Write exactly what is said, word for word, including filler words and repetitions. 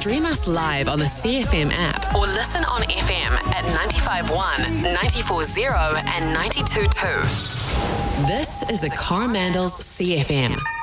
Stream us live on the C F M app or listen on F M at ninety-five point one, ninety-four point zero and ninety-two point two. This is the Coromandel's C F M.